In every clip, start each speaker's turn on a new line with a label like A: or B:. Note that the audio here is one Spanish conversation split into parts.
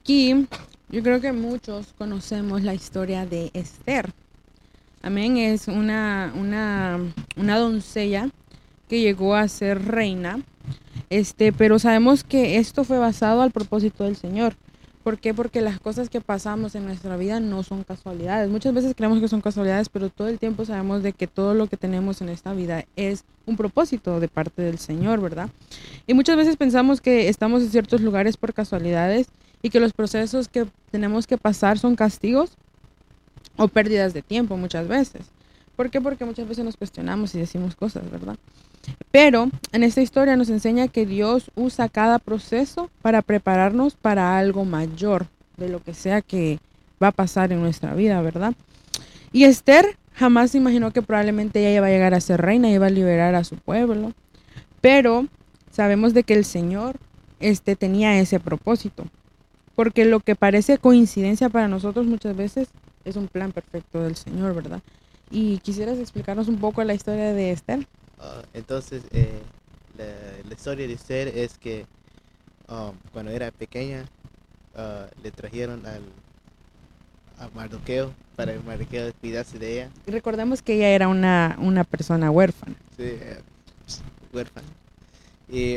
A: aquí yo creo que muchos conocemos la historia de Esther. Amén, es una doncella que llegó a ser reina, pero sabemos que esto fue basado al propósito del Señor. ¿Por qué? Porque las cosas que pasamos en nuestra vida no son casualidades. Muchas veces creemos que son casualidades, pero todo el tiempo sabemos de que todo lo que tenemos en esta vida es un propósito de parte del Señor, ¿verdad? Y muchas veces pensamos que estamos en ciertos lugares por casualidades y que los procesos que tenemos que pasar son castigos o pérdidas de tiempo muchas veces. ¿Por qué? Porque muchas veces nos cuestionamos y decimos cosas, ¿verdad? Pero en esta historia nos enseña que Dios usa cada proceso para prepararnos para algo mayor de lo que sea que va a pasar en nuestra vida, ¿verdad? Y Esther jamás se imaginó que probablemente ella iba a llegar a ser reina, iba a liberar a su pueblo, pero sabemos de que el Señor tenía ese propósito, porque lo que parece coincidencia para nosotros muchas veces es un plan perfecto del Señor, ¿verdad? Y quisieras explicarnos un poco la historia de Esther.
B: Entonces, la historia de Esther es que cuando era pequeña le trajeron a Mardoqueo para que Mardoqueo cuidase de ella.
A: Y recordemos que ella era una persona huérfana.
B: Sí, huérfana. Y,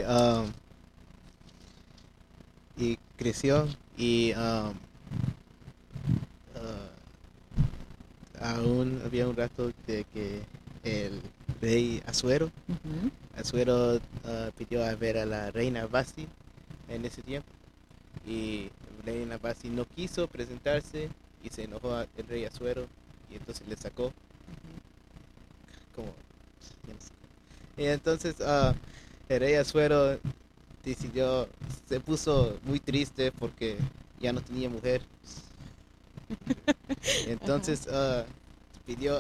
B: y creció y aún había un rato de que el rey Asuero,
A: Uh-huh.
B: Asuero pidió a ver a la reina Basti en ese tiempo y la reina Basti no quiso presentarse y se enojó el rey Asuero y entonces le sacó como y entonces el rey Asuero decidió, se puso muy triste porque ya no tenía mujer. Entonces pidió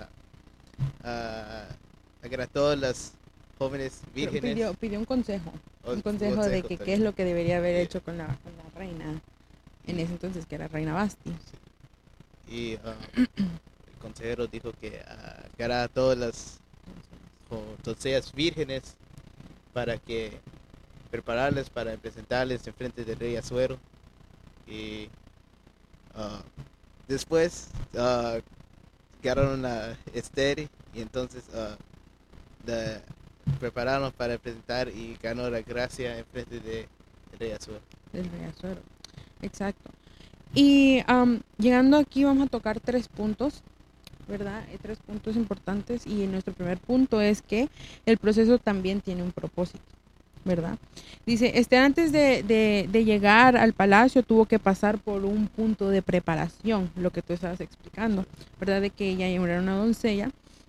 B: a todas las jóvenes vírgenes
A: Pidió un
B: un
A: consejo de que qué es
B: también.
A: lo que debería haber
B: Eh,
A: hecho con la reina en
B: y,
A: ese entonces, que era reina Basti.
B: y el consejero dijo que hará a todas las doncellas vírgenes para que prepararles para presentarles en frente del rey Azuero. Y ah, después quedaron a Esther y entonces la prepararon para presentar y ganó la gracia en frente del rey Azuero.
A: El rey Azuero. Exacto. Y llegando aquí vamos a tocar 3 puntos, ¿verdad? 3 puntos importantes y nuestro primer punto es que el proceso también tiene un propósito, ¿verdad? Dice, antes de llegar al palacio tuvo que pasar por un punto de preparación, lo que tú estabas explicando, ¿verdad? De que ella era una doncella.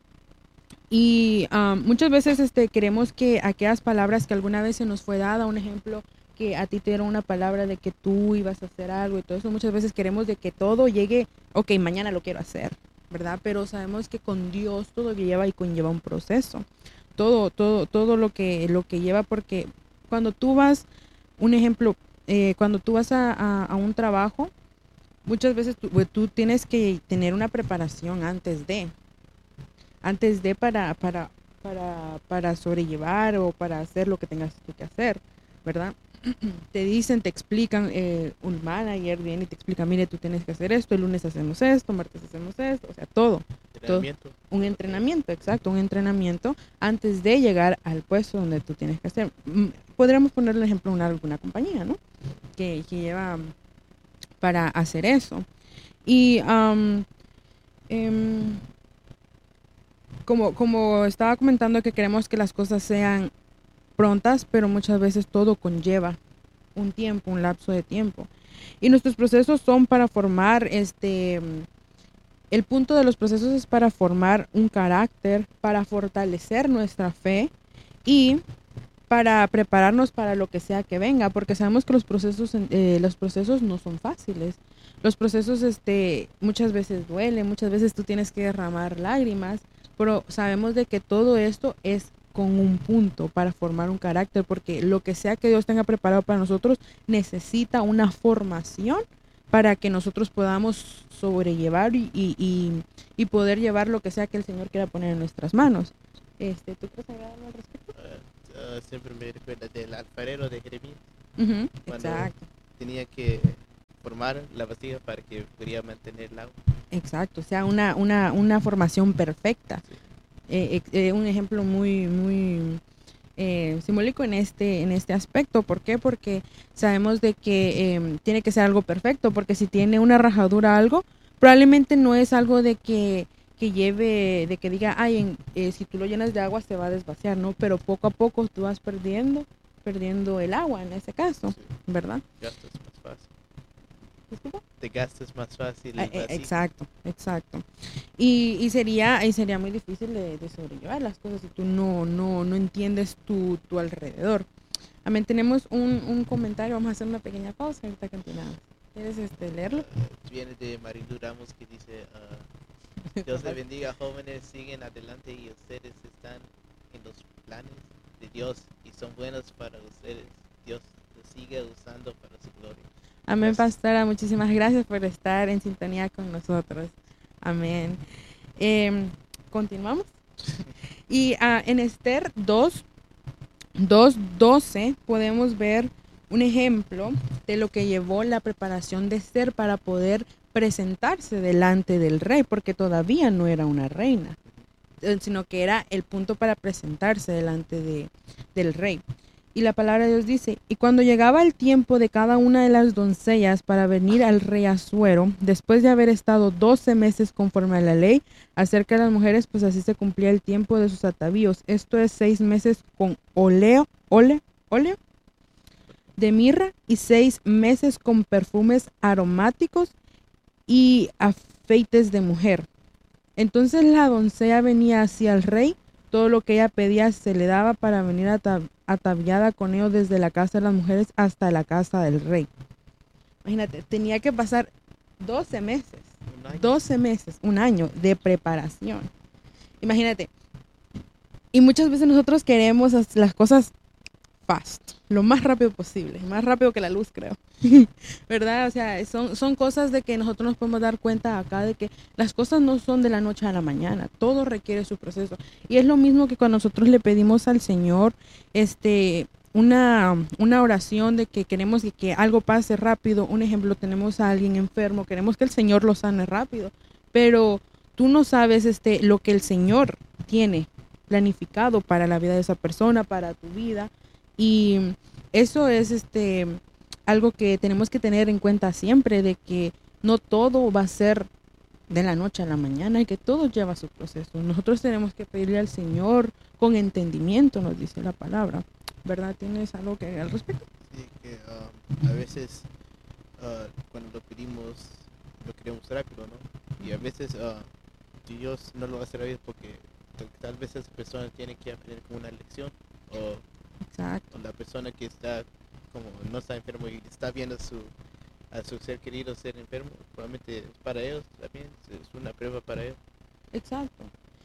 A: Y muchas veces queremos que aquellas palabras que alguna vez se nos fue dada, un ejemplo, que a ti te dieron una palabra de que tú ibas a hacer algo y todo eso, muchas veces queremos de que todo llegue, ok, mañana lo quiero hacer, ¿verdad? Pero sabemos que con Dios todo lleva y conlleva un proceso. Todo lo que lleva, porque cuando tú vas, un ejemplo, cuando tú vas a un trabajo, muchas veces tú tienes que tener una preparación antes de para sobrellevar o para hacer lo que tengas tú que hacer, ¿verdad? Te dicen, te explican, un manager viene y te explica, mire, tú tienes que hacer esto, el lunes hacemos esto, martes hacemos esto, o sea, todo,
B: Entrenamiento.
A: un entrenamiento, exacto, un entrenamiento antes de llegar al puesto donde tú tienes que hacer. Podríamos ponerle ejemplo a alguna compañía, ¿no? Que lleva para hacer eso. Y em, como estaba comentando que queremos que las cosas sean prontas, pero muchas veces todo conlleva un tiempo, un lapso de tiempo. Y nuestros procesos son para formar el punto de los procesos es para formar un carácter, para fortalecer nuestra fe y para prepararnos para lo que sea que venga, porque sabemos que los procesos no son fáciles. Los procesos muchas veces duelen, muchas veces tú tienes que derramar lágrimas, pero sabemos de que todo esto es con un punto para formar un carácter, porque lo que sea que Dios tenga preparado para nosotros necesita una formación para que nosotros podamos sobrellevar y poder llevar lo que sea que el Señor quiera poner en nuestras manos. ¿Tú quieres agregar algo al respecto?
B: Siempre me recuerda del alfarero de Jeremías,
A: Uh-huh,
B: cuando
A: exacto.
B: tenía que formar la vasija para que pudiera mantener el agua.
A: Exacto, o sea, una formación perfecta. Un ejemplo muy simbólico en este aspecto. ¿Por qué? Porque sabemos de que tiene que ser algo perfecto, porque si tiene una rajadura algo, probablemente no es algo de que lleve, de que diga, ay, si tú lo llenas de agua se va a desvaciar, ¿no? Pero poco a poco tú vas perdiendo el agua en ese caso,
B: Sí.
A: ¿verdad?
B: Gastas más fácil.
A: ¿Disculpa?
B: Te gastas más fácil el vasija.
A: Exacto. Y sería muy difícil de sobrellevar las cosas si tú no entiendes tu alrededor. Amén, tenemos un comentario, vamos a hacer una pequeña pausa, ahorita continuamos. ¿Quieres leerlo?
B: Viene de Marilu Ramos que dice, Dios le bendiga, jóvenes, siguen adelante y ustedes están en los planes de Dios y son buenos para ustedes. Dios los sigue usando para su gloria.
A: Amén,
B: Gracias.
A: pastora, muchísimas gracias por estar en sintonía con nosotros. Amén. Continuamos. Y en Esther 2:12 podemos ver un ejemplo de lo que llevó la preparación de Esther para poder presentarse delante del rey, porque todavía no era una reina, sino que era el punto para presentarse delante del rey. Y la palabra de Dios dice, y cuando llegaba el tiempo de cada una de las doncellas para venir al rey Asuero, después de haber estado 12 meses conforme a la ley, acerca de las mujeres, pues así se cumplía el tiempo de sus atavíos. Esto es 6 meses con óleo de mirra y 6 meses con perfumes aromáticos y afeites de mujer. Entonces la doncella venía hacia el rey, todo lo que ella pedía se le daba para venir ataviada con ellos desde la casa de las mujeres hasta la casa del rey. Imagínate, tenía que pasar 12 meses, 12 meses, un año de preparación. Imagínate. Y muchas veces nosotros queremos hacer las cosas fast, lo más rápido posible, más rápido que la luz, creo. ¿Verdad? O sea, son cosas de que nosotros nos podemos dar cuenta acá de que las cosas no son de la noche a la mañana, todo requiere su proceso. Y es lo mismo que cuando nosotros le pedimos al Señor una oración de que queremos que algo pase rápido. Un ejemplo, tenemos a alguien enfermo, queremos que el Señor lo sane rápido, pero tú no sabes lo que el Señor tiene planificado para la vida de esa persona, para tu vida. Y eso es algo que tenemos que tener en cuenta siempre, de que no todo va a ser de la noche a la mañana y que todo lleva su proceso. Nosotros tenemos que pedirle al Señor con entendimiento, nos dice la palabra. ¿Verdad? ¿Tienes algo que agregar al respecto?
B: Sí, que a veces cuando lo pedimos lo queremos rápido, ¿no? Y a veces Dios no lo va a hacer rápido porque tal vez esa persona tiene que aprender como una lección, o
A: Exacto.
B: la persona que está como no está enfermo y está viendo a su ser querido ser enfermo, probablemente para ellos también es una prueba para ellos.
A: Exacto.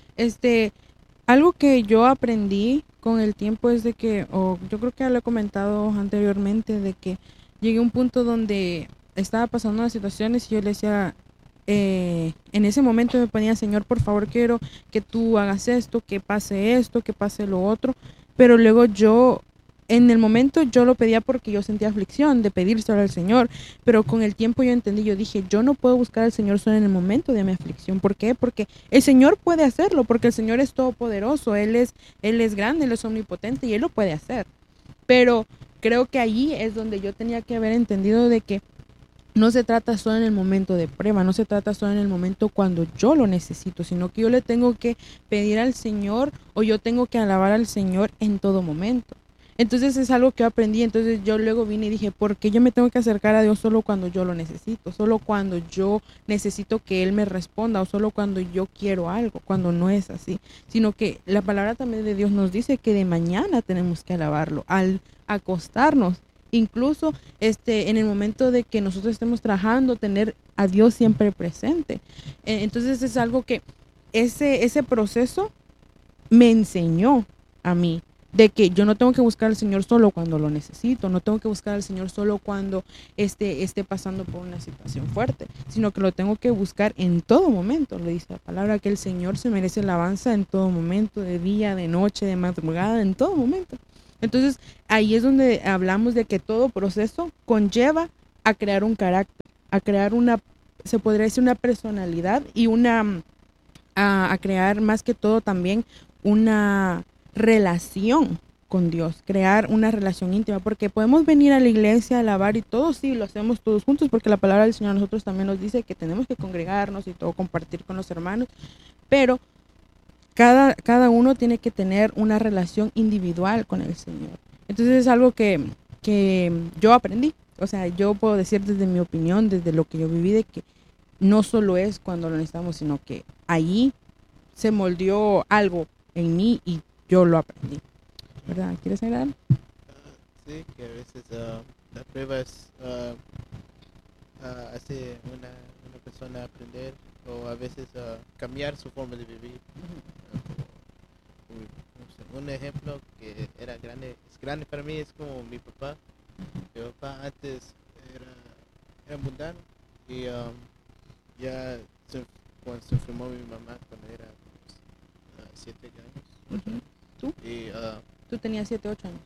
A: Algo que yo aprendí con el tiempo es de que, yo creo que ya lo he comentado anteriormente, de que llegué a un punto donde estaba pasando unas situaciones y yo le decía, en ese momento me ponía, Señor, por favor, quiero que tú hagas esto, que pase lo otro, pero luego en el momento yo lo pedía porque yo sentía aflicción de pedírselo al Señor, pero con el tiempo yo entendí, yo dije, yo no puedo buscar al Señor solo en el momento de mi aflicción. ¿Por qué? Porque el Señor puede hacerlo, porque el Señor es todopoderoso, Él es grande, Él es omnipotente y Él lo puede hacer. Pero creo que allí es donde yo tenía que haber entendido de que no se trata solo en el momento de prueba, no se trata solo en el momento cuando yo lo necesito, sino que yo le tengo que pedir al Señor o yo tengo que alabar al Señor en todo momento. Entonces es algo que yo aprendí. Entonces yo luego vine y dije, ¿por qué yo me tengo que acercar a Dios solo cuando yo lo necesito? Solo cuando yo necesito que Él me responda o solo cuando yo quiero algo, cuando no es así. Sino que la palabra también de Dios nos dice que de mañana tenemos que alabarlo, al acostarnos. Incluso en el momento de que nosotros estemos trabajando, tener a Dios siempre presente. Entonces es algo que ese proceso me enseñó a mí, de que yo no tengo que buscar al Señor solo cuando lo necesito, no tengo que buscar al Señor solo cuando esté pasando por una situación fuerte, sino que lo tengo que buscar en todo momento. Le dice la palabra que el Señor se merece alabanza en todo momento, de día, de noche, de madrugada, en todo momento. Entonces ahí es donde hablamos de que todo proceso conlleva a crear un carácter. crear se podría decir una personalidad y a crear más que todo también una relación con Dios, crear una relación íntima, porque podemos venir a la iglesia a alabar y todo, sí, lo hacemos todos juntos, porque la palabra del Señor a nosotros también nos dice que tenemos que congregarnos y todo, compartir con los hermanos, pero cada uno tiene que tener una relación individual con el Señor. Entonces es algo que yo aprendí, o sea, yo puedo decir desde mi opinión, desde lo que yo viví, de que no solo es cuando lo necesitamos, sino que allí se moldeó algo en mí y yo lo aprendí. ¿Verdad? ¿Quieres agregar?
B: Sí, que a veces la prueba es hace una persona aprender o a veces cambiar su forma de vivir. Un ejemplo que es grande para mí es como mi papá. Mi papá antes era mundano y cuando se enfermó mi mamá cuando era 7 años.
A: Uh-huh. ¿Tú?
B: Y,
A: Tú tenías 7, 8 años.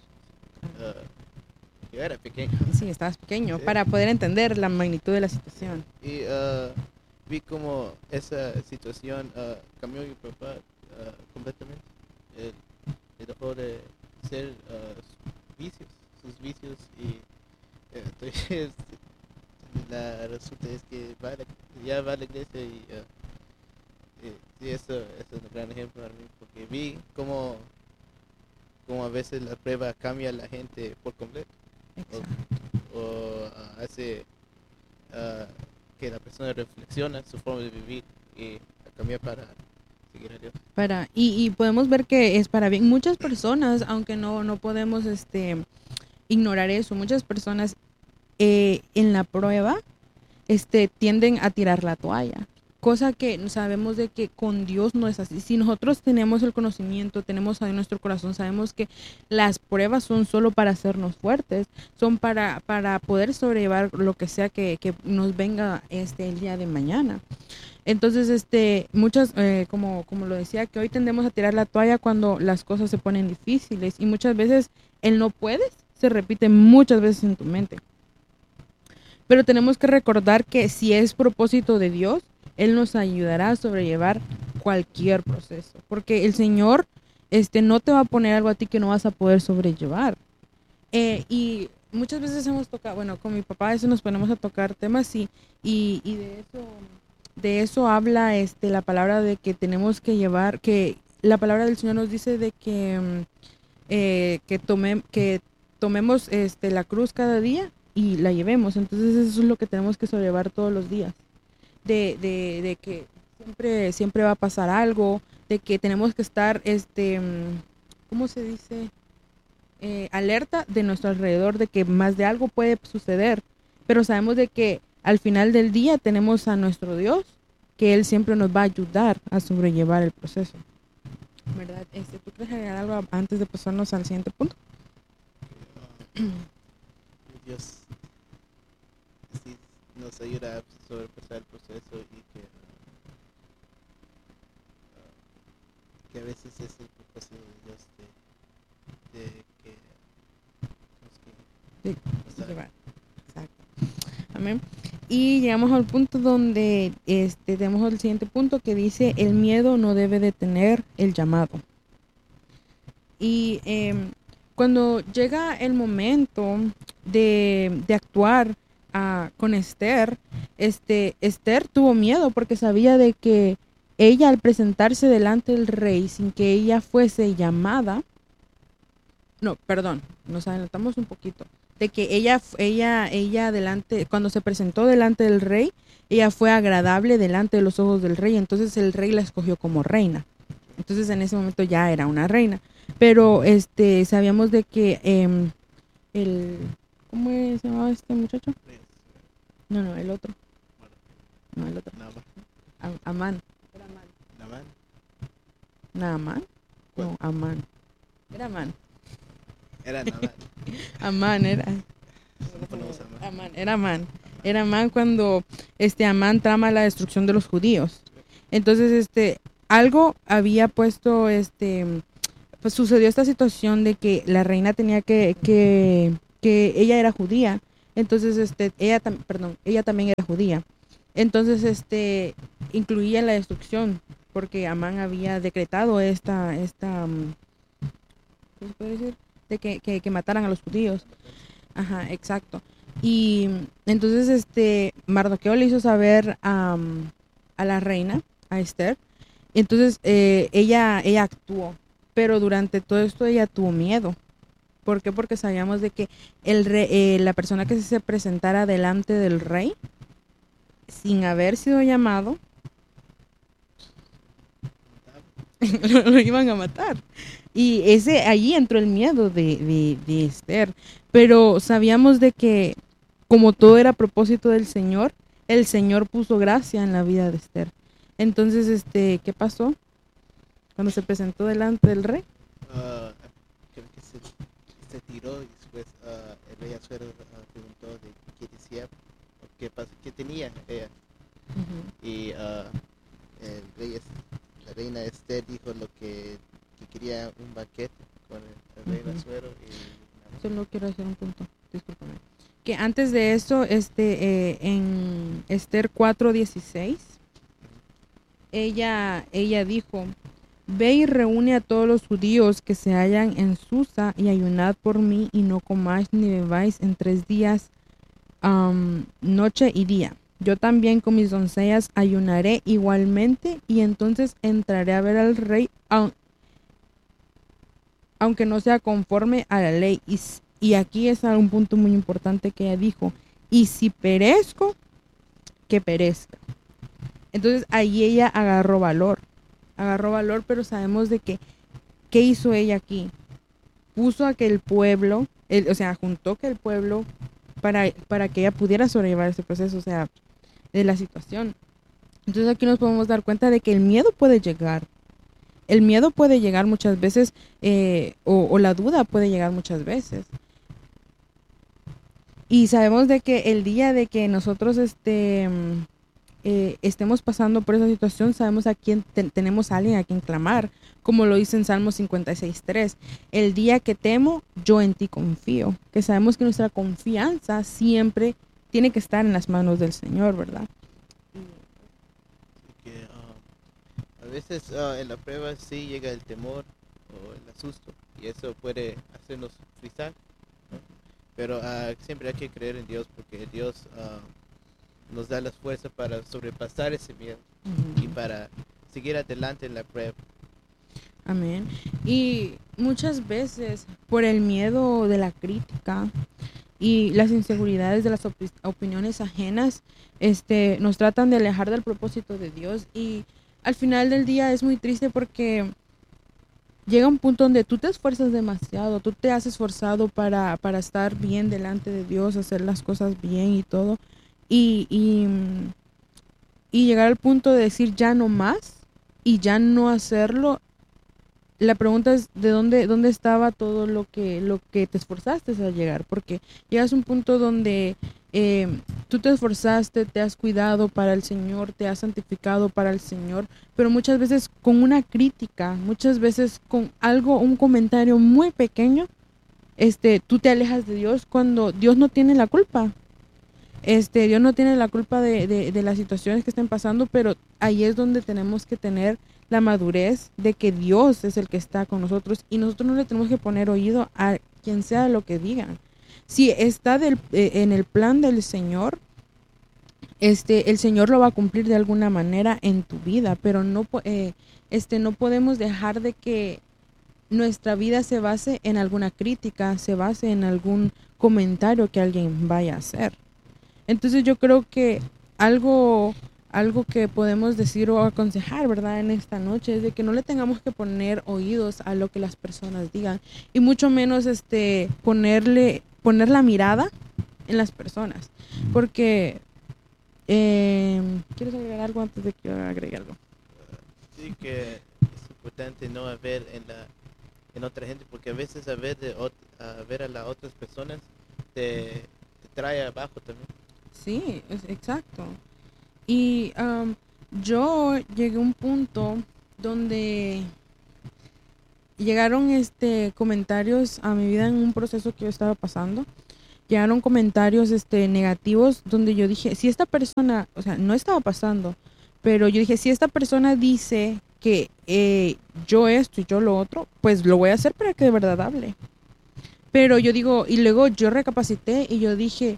B: Yo era pequeño.
A: Sí, estabas pequeño, para poder entender la magnitud de la situación.
B: Y vi como esa situación cambió mi papá completamente. Él dejó de hacer sus vicios y entonces la resulta es que ya va a la iglesia y sí, eso es un gran ejemplo para mí porque vi como a veces la prueba cambia a la gente por completo o hace que la persona reflexiona su forma de vivir y cambia para seguir a Dios.
A: Y podemos ver que es para bien. Muchas personas, aunque no podemos ignorar eso, muchas personas en la prueba tienden a tirar la toalla. Cosa que sabemos de que con Dios no es así. Si nosotros tenemos el conocimiento, tenemos en nuestro corazón, sabemos que las pruebas son solo para hacernos fuertes, son para poder sobrellevar lo que sea que nos venga el día de mañana. Entonces, muchas, como lo decía, que hoy tendemos a tirar la toalla cuando las cosas se ponen difíciles y muchas veces el no puedes se repite muchas veces en tu mente. Pero tenemos que recordar que si es propósito de Dios, Él nos ayudará a sobrellevar cualquier proceso, porque el Señor no te va a poner algo a ti que no vas a poder sobrellevar. Y muchas veces hemos tocado, bueno, con mi papá a veces nos ponemos a tocar temas y de eso habla la palabra de que tenemos que llevar, que la palabra del Señor nos dice de que tomemos la cruz cada día y la llevemos. Entonces eso es lo que tenemos que sobrellevar todos los días. De que siempre va a pasar algo, de que tenemos que estar, ¿cómo se dice? Alerta de nuestro alrededor, de que más de algo puede suceder, pero sabemos de que al final del día tenemos a nuestro Dios, que Él siempre nos va a ayudar a sobrellevar el proceso. ¿Verdad? ¿Tú quieres agregar algo antes de pasarnos al siguiente punto?
B: Dios sí nos ayuda a sobrepasar el proceso y que a veces es el propósito de Dios de
A: llevar. Exacto. Amén. Y llegamos al punto donde tenemos el siguiente punto que dice: el miedo no debe detener el llamado. Y cuando llega el momento de actuar con Esther, Esther tuvo miedo porque sabía de que ella, al presentarse delante del rey sin que ella fuese llamada, nos adelantamos un poquito, de que ella delante, cuando se presentó delante del rey, ella fue agradable delante de los ojos del rey, entonces el rey la escogió como reina. Entonces en ese momento ya era una reina. Pero sabíamos de que ¿cómo se llamaba este muchacho? No, el otro. No, el otro. Amán. Era Amán. ¿Naamán? No, Amán. Era Amán.
B: Era Naamán.
A: Amán era. Amán, era Amán. Era Amán cuando Amán trama la destrucción de los judíos. Entonces, algo había puesto, pues sucedió esta situación de que la reina tenía que ella era judía. Entonces, ella también era judía. Entonces, incluía la destrucción, porque Amán había decretado ¿qué se puede decir? De que mataran a los judíos. Ajá, exacto. Y entonces, Mardoqueo le hizo saber a la reina, a Esther. Entonces, ella actuó, pero durante todo esto ella tuvo miedo. ¿Por qué? Porque sabíamos de que la persona que se presentara delante del rey, sin haber sido llamado, lo iban a matar. Y allí entró el miedo de Esther. Pero sabíamos de que, como todo era a propósito del Señor, el Señor puso gracia en la vida de Esther. Entonces, ¿qué pasó? Cuando se presentó delante del rey.
B: Creo que se tiró y después el rey Asuero preguntó de qué decía, qué tenía ella. Y la reina Esther dijo que quería un banquete con el rey Asuero.
A: Solo quiero hacer un punto, discúlpame. Que antes de eso, en Esther 4:16, ella dijo: ve y reúne a todos los judíos que se hallan en Susa y ayunad por mí y no comáis ni bebáis en 3 días, noche y día. Yo también con mis doncellas ayunaré igualmente y entonces entraré a ver al rey, aunque no sea conforme a la ley. Y aquí es un punto muy importante que ella dijo: y si perezco, que perezca. Entonces ahí ella agarró valor, pero sabemos de que, ¿qué hizo ella aquí? Puso a que el pueblo, juntó que el pueblo para que ella pudiera sobrellevar ese proceso, de la situación. Entonces aquí nos podemos dar cuenta de que el miedo puede llegar. El miedo puede llegar muchas veces, o la duda puede llegar muchas veces. Y sabemos de que el día de que nosotros estemos pasando por esa situación, sabemos a quién tenemos a alguien a quien clamar, como lo dice en Salmo 56:3. El día que temo, yo en ti confío. Que sabemos que nuestra confianza siempre tiene que estar en las manos del Señor, ¿verdad?
B: A veces en la prueba sí llega el temor o el asusto y eso puede hacernos frizar, ¿no? Pero siempre hay que creer en Dios, porque Dios nos da las fuerzas para sobrepasar ese miedo y para seguir adelante en la prueba.
A: Amén. Y muchas veces por el miedo de la crítica y las inseguridades de las opiniones ajenas, nos tratan de alejar del propósito de Dios, y al final del día es muy triste porque llega un punto donde tú te esfuerzas demasiado, tú te has esforzado para estar bien delante de Dios, hacer las cosas bien y todo, y llegar al punto de decir ya no más y ya no hacerlo. La pregunta es de dónde estaba todo lo que te esforzaste a llegar, porque llegas a un punto donde tú te esforzaste, te has cuidado para el Señor, te has santificado para el Señor, pero muchas veces con una crítica, muchas veces con un comentario muy pequeño, tú te alejas de Dios cuando Dios no tiene la culpa. Dios no tiene la culpa de las situaciones que estén pasando, pero ahí es donde tenemos que tener la madurez de que Dios es el que está con nosotros, y nosotros no le tenemos que poner oído a quien sea lo que digan. Si está en el plan del Señor, el Señor lo va a cumplir de alguna manera en tu vida, pero no podemos dejar de que nuestra vida se base en alguna crítica, se base en algún comentario que alguien vaya a hacer. Entonces yo creo que algo que podemos decir o aconsejar, ¿verdad?, en esta noche, es de que no le tengamos que poner oídos a lo que las personas digan, y mucho menos poner la mirada en las personas, porque ¿quieres agregar algo antes de que yo agregue algo?
B: Sí, que es importante no ver en otra gente, porque a veces a ver a las otras personas te trae abajo también.
A: Sí, exacto. Y yo llegué a un punto donde llegaron comentarios a mi vida en un proceso que yo estaba pasando, llegaron comentarios negativos donde yo dije, si esta persona, o sea, no estaba pasando, pero yo dije, si esta persona dice que yo esto y yo lo otro, pues lo voy a hacer para que de verdad hable. Pero yo digo, y luego yo recapacité y yo dije,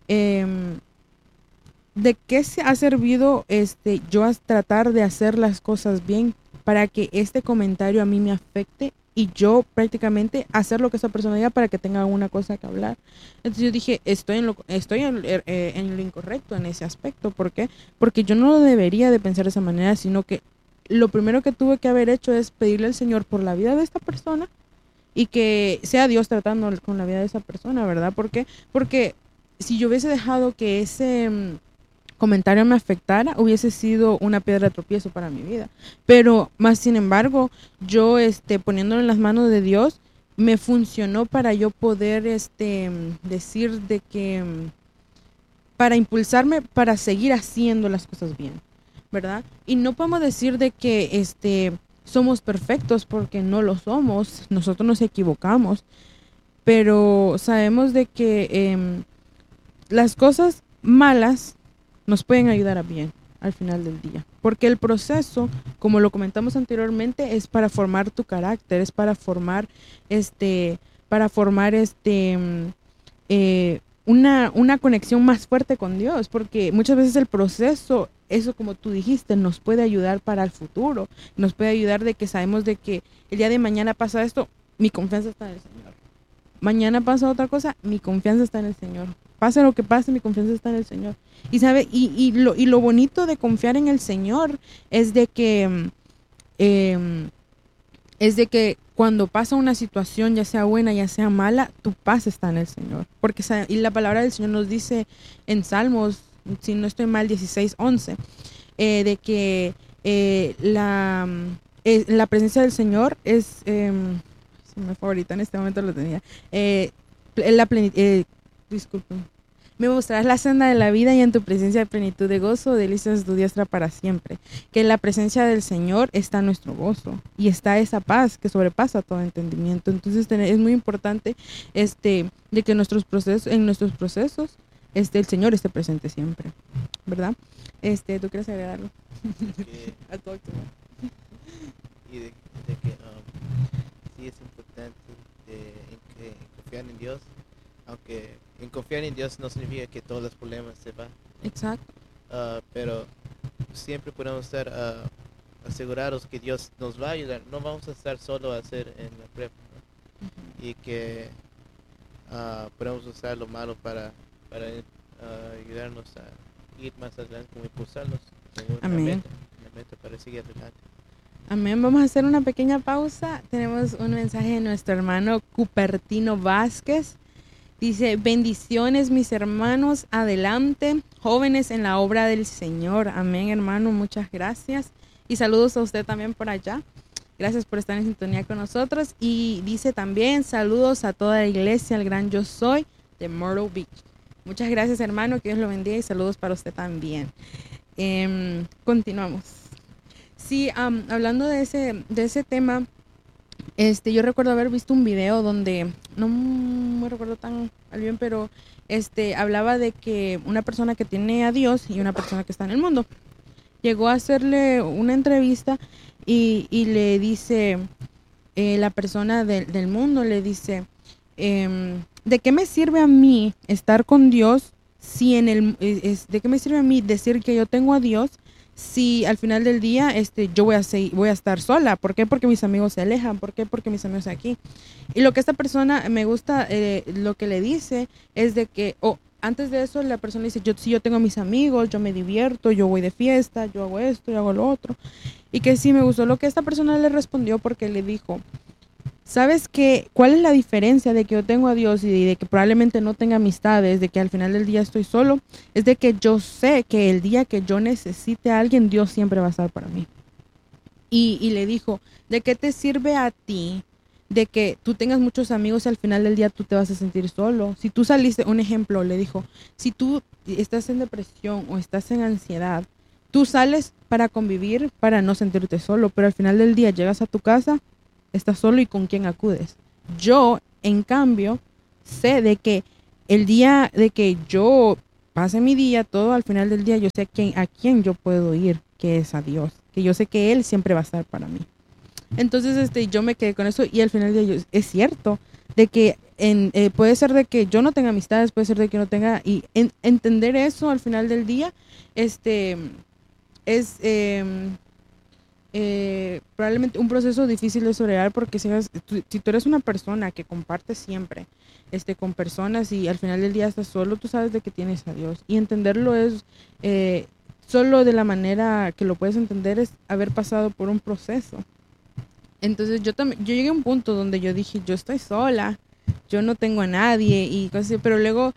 A: ¿de qué se ha servido yo a tratar de hacer las cosas bien para que este comentario a mí me afecte y yo prácticamente hacer lo que esa persona diga para que tenga una cosa que hablar? Entonces yo dije, estoy en lo incorrecto en ese aspecto. ¿Por qué? Porque yo no debería de pensar de esa manera, sino que lo primero que tuve que haber hecho es pedirle al Señor por la vida de esta persona y que sea Dios tratando con la vida de esa persona, ¿verdad? ¿Por qué? Porque si yo hubiese dejado que ese comentario me afectara, hubiese sido una piedra de tropiezo para mi vida. Pero más sin embargo, yo poniéndolo en las manos de Dios, me funcionó para yo poder decir de que para impulsarme para seguir haciendo las cosas bien, ¿verdad? Y no podemos decir de que somos perfectos porque no lo somos, nosotros nos equivocamos, pero sabemos de que las cosas malas nos pueden ayudar a bien al final del día, porque el proceso, como lo comentamos anteriormente, es para formar tu carácter, es para formar una conexión más fuerte con Dios, porque muchas veces el proceso, eso como tú dijiste, nos puede ayudar para el futuro, nos puede ayudar de que sabemos de que el día de mañana pasa esto, mi confianza está en el Señor. Mañana pasa otra cosa, mi confianza está en el Señor. Pase lo que pase, mi confianza está en el Señor. Y sabe, lo bonito de confiar en el Señor es de que cuando pasa una situación, ya sea buena, ya sea mala, tu paz está en el Señor. Porque y la palabra del Señor nos dice en Salmos, si no estoy mal, 16:11, de que la presencia del Señor es, se me fue ahorita, en este momento lo tenía, disculpen. Me mostrarás la senda de la vida y en tu presencia de plenitud de gozo, delicias tu diestra para siempre. Que en la presencia del Señor está nuestro gozo y está esa paz que sobrepasa todo entendimiento. Entonces es muy importante de que en nuestros procesos, el Señor esté presente siempre, ¿verdad? ¿Tú quieres agregar algo? A todo esto.
B: Y de que sí es importante confiar en Dios, aunque en confiar en Dios no significa que todos los problemas se van.
A: Exacto.
B: Pero siempre podemos estar asegurados que Dios nos va a ayudar. No vamos a estar solo a hacer en la prueba, ¿no? Uh-huh. Y que podemos usar lo malo para ayudarnos a ir más adelante, como impulsarnos.
A: Amén.
B: Una meta para seguir adelante.
A: Amén. Vamos a hacer una pequeña pausa. Tenemos un mensaje de nuestro hermano Cupertino Vázquez. Dice, bendiciones mis hermanos, adelante, jóvenes en la obra del Señor. Amén, hermano, muchas gracias. Y saludos a usted también por allá. Gracias por estar en sintonía con nosotros. Y dice también, saludos a toda la iglesia, el gran Yo Soy de Myrtle Beach. Muchas gracias, hermano, que Dios lo bendiga y saludos para usted también. Continuamos. Sí, hablando de ese tema, yo recuerdo haber visto un video donde, no me recuerdo tan bien, pero hablaba de que una persona que tiene a Dios y una persona que está en el mundo llegó a hacerle una entrevista y le dice, la persona del mundo le dice, ¿de qué me sirve a mí estar con Dios si de qué me sirve a mí decir que yo tengo a Dios si al final del día yo voy a estar sola? ¿Por qué? Porque mis amigos se alejan. ¿Por qué? Porque mis amigos aquí. Y lo que esta persona me gusta, lo que le dice es de que, antes de eso la persona dice, si yo tengo a mis amigos, yo me divierto, yo voy de fiesta, yo hago esto, yo hago lo otro. Y que sí me gustó lo que esta persona le respondió, porque le dijo, ¿sabes qué? ¿Cuál es la diferencia de que yo tengo a Dios y de que probablemente no tenga amistades, de que al final del día estoy solo? Es de que yo sé que el día que yo necesite a alguien, Dios siempre va a estar para mí. Y le dijo, ¿de qué te sirve a ti de que tú tengas muchos amigos y al final del día tú te vas a sentir solo? Si tú saliste, un ejemplo, le dijo, si tú estás en depresión o estás en ansiedad, tú sales para convivir, para no sentirte solo, pero al final del día llegas a tu casa, estás solo y con quién acudes. Yo, en cambio, sé de que el día de que yo pase mi día, todo al final del día, yo sé a quién yo puedo ir, que es a Dios, que yo sé que Él siempre va a estar para mí. Entonces, yo me quedé con eso y al final del día es cierto de que puede ser de que yo no tenga amistades, puede ser de que no tenga, y entender eso al final del día, es probablemente un proceso difícil de sobrellevar porque si tú eres una persona que comparte siempre con personas y al final del día estás solo, tú sabes de que tienes a Dios y entenderlo es solo de la manera que lo puedes entender es haber pasado por un proceso. Entonces yo llegué a un punto donde yo dije, yo estoy sola, yo no tengo a nadie y cosas así, pero luego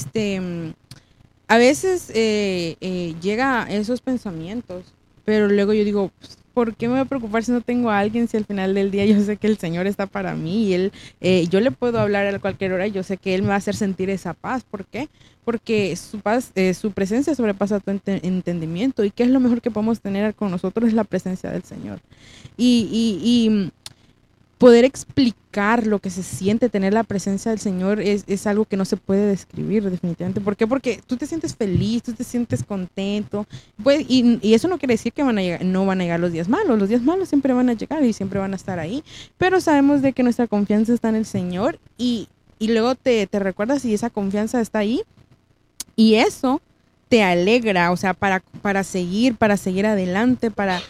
A: a veces llega esos pensamientos, pero luego yo digo, pues, ¿por qué me voy a preocupar si no tengo a alguien? Si al final del día yo sé que el Señor está para mí y Él, yo le puedo hablar a cualquier hora y yo sé que Él me va a hacer sentir esa paz. ¿Por qué? Porque su paz, su presencia sobrepasa tu entendimiento. ¿Y qué es lo mejor que podemos tener con nosotros? Es la presencia del Señor. Y poder explicar lo que se siente tener la presencia del Señor es algo que no se puede describir definitivamente. ¿Por qué? Porque tú te sientes feliz, tú te sientes contento. Pues, y eso no quiere decir que no van a llegar los días malos. Los días malos siempre van a llegar y siempre van a estar ahí. Pero sabemos de que nuestra confianza está en el Señor y luego te recuerdas y esa confianza está ahí. Y eso te alegra, o sea, para seguir adelante,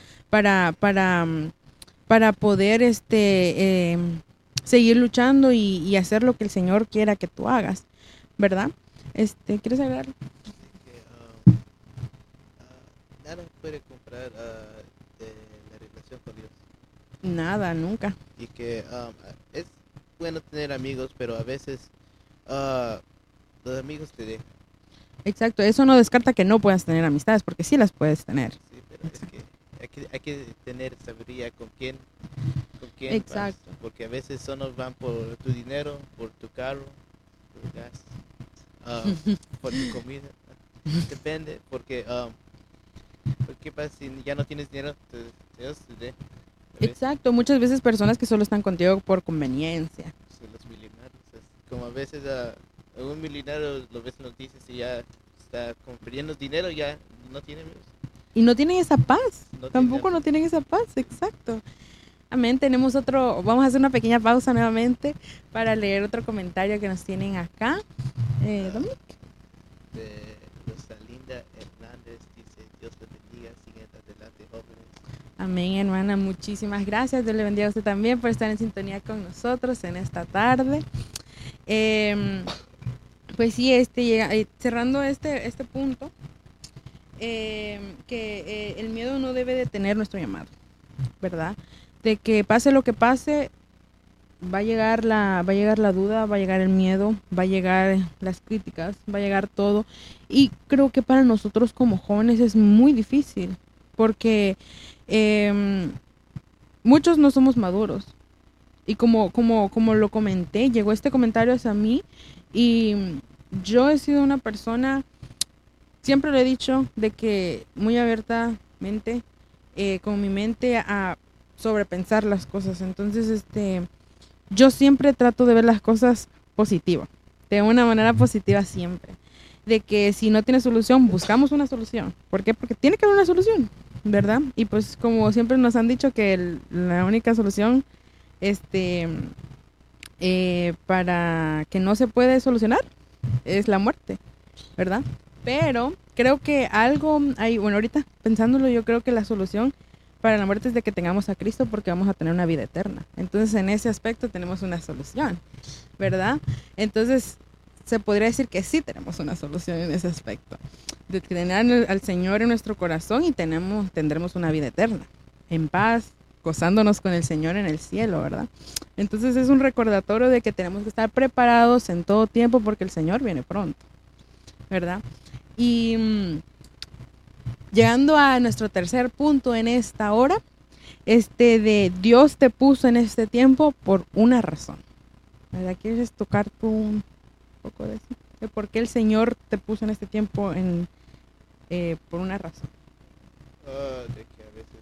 A: para poder seguir luchando y hacer lo que el Señor quiera que tú hagas, ¿verdad? ¿Quieres agregar?
B: Que, nada puede comprar de la relación con Dios.
A: Nada, nunca.
B: Y que es bueno tener amigos, pero a veces los amigos te dejan.
A: Exacto, eso no descarta que no puedas tener amistades, porque sí las puedes tener.
B: Sí, pero es que hay que tener sabiduría con quién
A: Exacto.
B: vas, porque a veces solo van por tu dinero, por tu carro, por tu gas, por tu comida. Depende, porque ¿qué pasa si ya no tienes dinero? Dios te dé.
A: Exacto, muchas veces personas que solo están contigo por conveniencia.
B: Son los millonarios, como a veces a un millonario lo ves en noticias y ya está perdiendo dinero, ya no tiene amigos.
A: Y no tienen esa paz,
B: No
A: tampoco no tienen esa paz, exacto. Amén, tenemos vamos a hacer una pequeña pausa nuevamente para leer otro comentario que nos tienen acá. Dominic.
B: De Rosalinda Hernández dice, Dios te bendiga, sigan adelante jóvenes.
A: Amén, hermana, muchísimas gracias. Dios le bendiga a usted también por estar en sintonía con nosotros en esta tarde. Pues sí, cerrando este punto, que el miedo no debe detener nuestro llamado, ¿verdad? De que pase lo que pase, va a llegar la duda, va a llegar el miedo, va a llegar las críticas, va a llegar todo. Y creo que para nosotros como jóvenes es muy difícil, porque muchos no somos maduros. Y como lo comenté, llegó este comentario hacia mí y yo he sido una persona, siempre lo he dicho, de que muy abiertamente, con mi mente a sobrepensar las cosas. Entonces, yo siempre trato de ver las cosas positivas, de una manera positiva siempre. De que si no tiene solución, buscamos una solución. ¿Por qué? Porque tiene que haber una solución, ¿verdad? Y pues como siempre nos han dicho que la única solución para que no se puede solucionar es la muerte, ¿verdad? Pero creo que algo hay, bueno, ahorita pensándolo, yo creo que la solución para la muerte es de que tengamos a Cristo, porque vamos a tener una vida eterna. Entonces, en ese aspecto tenemos una solución, ¿verdad? Entonces, se podría decir que sí tenemos una solución en ese aspecto, de tener al Señor en nuestro corazón y tendremos una vida eterna, en paz, gozándonos con el Señor en el cielo, ¿verdad? Entonces es un recordatorio de que tenemos que estar preparados en todo tiempo porque el Señor viene pronto, ¿verdad? Y llegando a nuestro tercer punto en esta hora, de Dios te puso en este tiempo por una razón, ¿verdad? ¿Quieres tocar tú un poco de eso? De por qué el Señor te puso en este tiempo por una razón.
B: De que a veces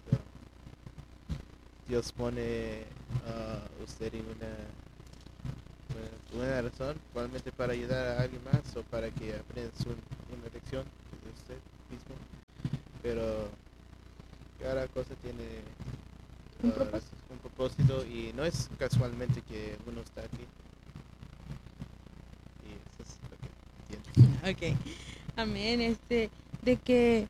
B: Dios pone usted en una una razón, probablemente para ayudar a alguien más o para que aprendas una lección de usted mismo. Pero cada cosa tiene un propósito y no es casualmente que uno está aquí. Y eso es lo que entiendo.
A: Ok, amén. De que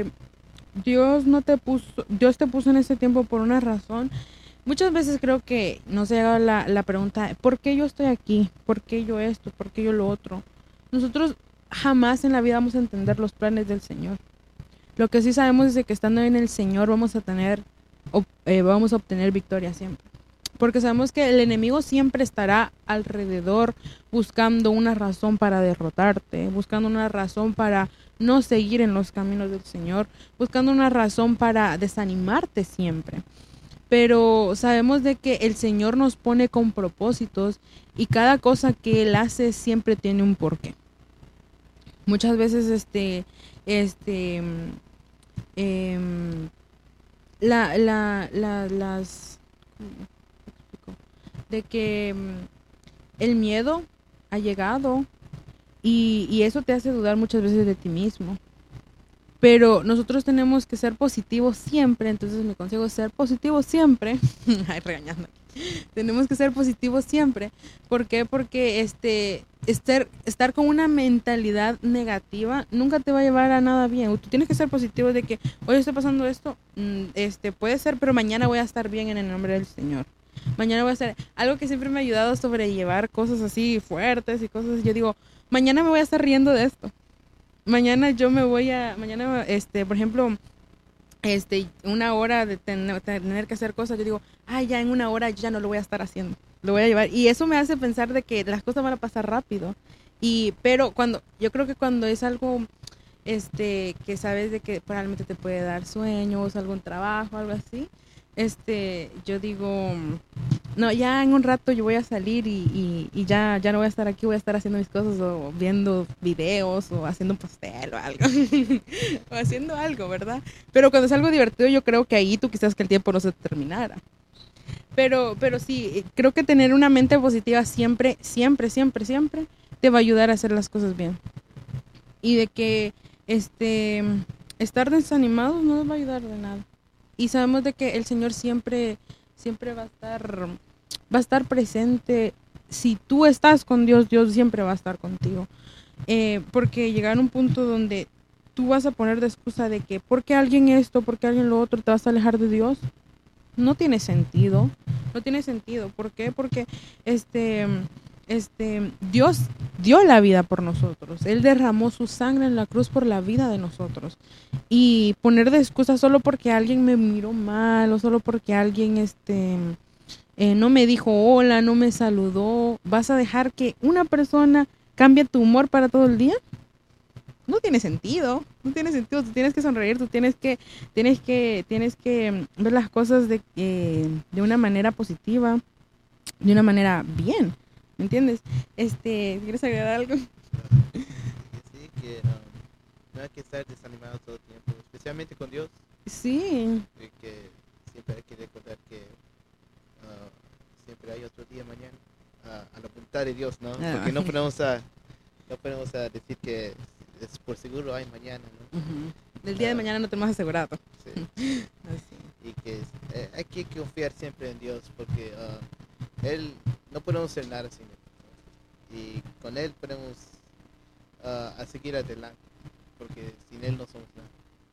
A: Dios te puso en este tiempo por una razón. Muchas veces creo que nos llega la pregunta, ¿por qué yo estoy aquí? ¿Por qué yo esto? ¿Por qué yo lo otro? Nosotros jamás en la vida vamos a entender los planes del Señor. Lo que sí sabemos es de que estando en el Señor vamos a obtener victoria siempre. Porque sabemos que el enemigo siempre estará alrededor buscando una razón para derrotarte, buscando una razón para no seguir en los caminos del Señor, buscando una razón para desanimarte siempre. Pero sabemos de que el Señor nos pone con propósitos y cada cosa que Él hace siempre tiene un porqué. Muchas veces las de que el miedo ha llegado y eso te hace dudar muchas veces de ti mismo. Pero nosotros tenemos que ser positivos siempre, entonces mi consejo es ser positivos siempre. Ay, regañando. Tenemos que ser positivos siempre. ¿Por qué? Porque estar con una mentalidad negativa nunca te va a llevar a nada bien. Tú tienes que ser positivo de que hoy está pasando esto, puede ser, pero mañana voy a estar bien en el nombre del Señor. Mañana voy a hacer algo que siempre me ha ayudado a sobrellevar cosas así fuertes y cosas así. Yo digo, mañana me voy a estar riendo de esto. Mañana por ejemplo, una hora de tener que hacer cosas, yo digo, ya en una hora ya no lo voy a estar haciendo, lo voy a llevar. Y eso me hace pensar de que las cosas van a pasar rápido. Pero yo creo que cuando es algo, que sabes de que probablemente te puede dar sueños, algún trabajo, algo así, yo digo, no, ya en un rato yo voy a salir y ya no voy a estar aquí, voy a estar haciendo mis cosas o viendo videos o haciendo un pastel o algo, o haciendo algo, ¿verdad? Pero cuando es algo divertido yo creo que ahí tú quizás que el tiempo no se terminara. Pero sí, creo que tener una mente positiva siempre, siempre, siempre, siempre te va a ayudar a hacer las cosas bien. Y de que estar desanimados no nos va a ayudar de nada. Y sabemos de que el Señor siempre va a estar presente. Si tú estás con Dios, Dios siempre va a estar contigo. Porque llegar a un punto donde tú vas a poner de excusa de que ¿por qué alguien esto? ¿Por qué alguien lo otro? ¿Te vas a alejar de Dios? No tiene sentido. No tiene sentido. ¿Por qué? Porque Dios dio la vida por nosotros. Él derramó su sangre en la cruz por la vida de nosotros. Y poner de excusa solo porque alguien me miró mal o solo porque alguien no me dijo hola, no me saludó, ¿vas a dejar que una persona cambie tu humor para todo el día? No tiene sentido, no tiene sentido. Tú tienes que sonreír, tú tienes que ver las cosas de una manera positiva, de una manera bien. ¿Me entiendes? ¿Quieres agregar algo?
B: Sí, que no hay que estar desanimado todo el tiempo, especialmente con Dios.
A: Sí.
B: Que siempre hay que recordar que siempre hay otro día mañana a la voluntad de Dios, ¿no? Porque no podemos a decir que es por seguro hay mañana, ¿no?
A: Del día de mañana no tenemos asegurado.
B: Sí. Así. Y que hay que confiar siempre en Dios porque Él no podemos hacer nada sin Él. Y con Él podemos a seguir adelante porque sin Él no somos nada.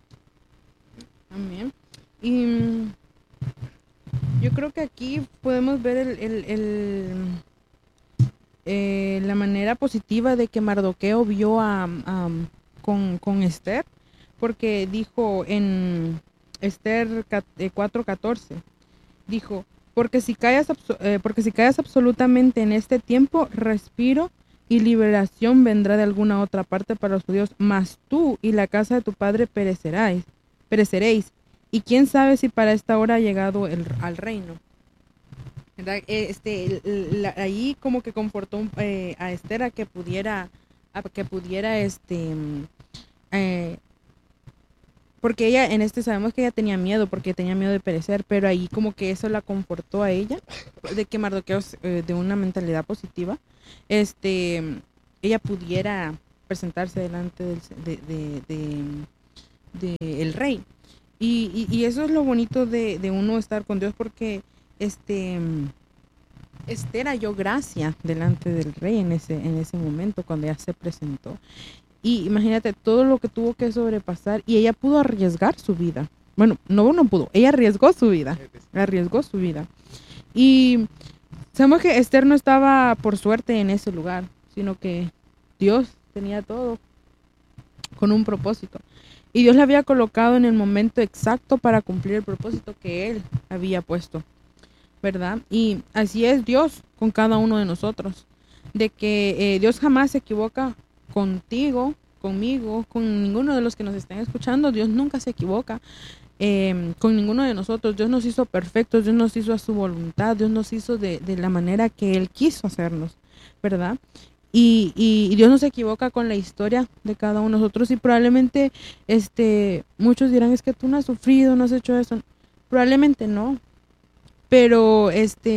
A: Amén. Y yo creo que aquí podemos ver la manera positiva de que Mardoqueo vio con Esther, porque dijo en Esther 4:14, dijo, porque si callas absolutamente en este tiempo, respiro y liberación vendrá de alguna otra parte para los judíos, mas tú y la casa de tu padre pereceréis. Y quién sabe si para esta hora ha llegado al reino. ¿Verdad? Ahí como que confortó a Esther a que pudiera porque ella sabemos que ella tenía miedo, porque tenía miedo de perecer, pero ahí como que eso la confortó a ella, de que Mardoqueo, de una mentalidad positiva, ella pudiera presentarse delante el rey. Y eso es lo bonito de uno estar con Dios, porque Esther halló gracia delante del rey en ese momento cuando ella se presentó. Y imagínate todo lo que tuvo que sobrepasar, y ella pudo arriesgar su vida. Bueno, no pudo, ella arriesgó su vida. Y sabemos que Esther no estaba por suerte en ese lugar, sino que Dios tenía todo con un propósito. Y Dios la había colocado en el momento exacto para cumplir el propósito que Él había puesto, ¿verdad? Y así es Dios con cada uno de nosotros, de que Dios jamás se equivoca contigo, conmigo, con ninguno de los que nos estén escuchando. Dios nunca se equivoca con ninguno de nosotros. Dios nos hizo perfectos, Dios nos hizo a su voluntad, Dios nos hizo de la manera que Él quiso hacernos, ¿verdad? Y Dios no se equivoca con la historia de cada uno de nosotros. Y probablemente muchos dirán, es que tú no has sufrido, no has hecho eso. Probablemente no, pero